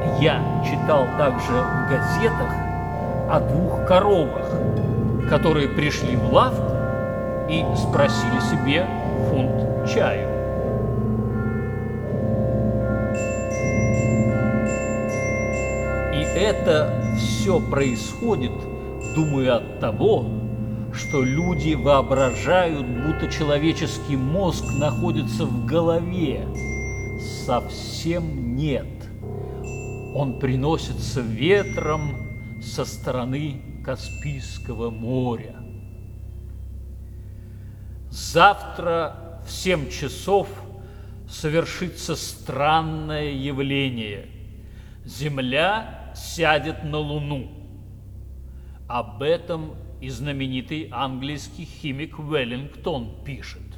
Я читал также в газетах о 2 коровах, которые пришли в лавку и спросили себе фунт чаю. И это все происходит, думаю, от того, что люди воображают, будто человеческий мозг находится в голове. Совсем нет. Он приносится ветром со стороны Каспийского моря. Завтра в 7 часов совершится странное явление. Земля сядет на Луну. Об этом и знаменитый английский химик Веллингтон пишет.